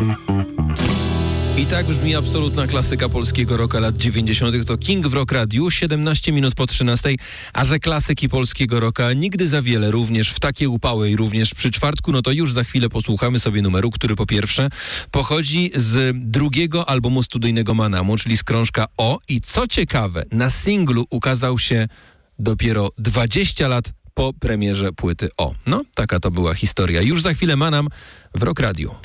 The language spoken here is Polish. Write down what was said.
I tak brzmi absolutna klasyka polskiego rocka lat 90. To King w Rock Radiu, 17 minut po 13. A że klasyki polskiego rocka nigdy za wiele, również w takie upały i również przy czwartku, no to już za chwilę posłuchamy sobie numeru, który po pierwsze pochodzi z drugiego albumu studyjnego Manamu, czyli z krążka O. I co ciekawe, na singlu ukazał się dopiero 20 lat po premierze płyty O. No, taka to była historia. Już za chwilę Manam w Rock Radiu.